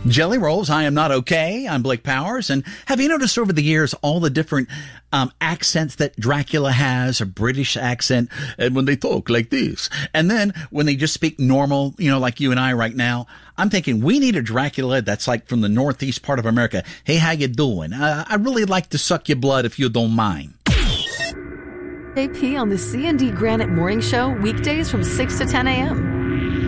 Jelly Rolls, I Am Not Okay. I'm Blake Powers. And have you noticed over the years all the different accents that Dracula has? A British accent, and when they talk like this. And then when they just speak normal, like you and I right now, I'm thinking we need a Dracula that's like from the northeast part of America. Hey, how you doing? I'd really like to suck your blood if you don't mind. JP on the C&D Granite Morning Show, weekdays from 6 to 10 a.m.